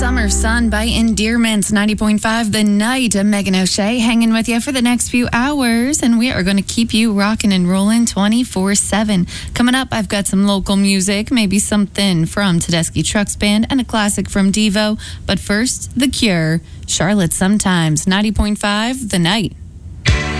Summer Sun by Endearments, 90.5 The Night. I'm Megan O'Shea, hanging with you for the next few hours, and we are going to keep you rocking and rolling 24/7. Coming up, I've got some local music, maybe something from Tedeschi Trucks Band and a classic from Devo. But first, The Cure, Charlotte Sometimes, 90.5 The Night.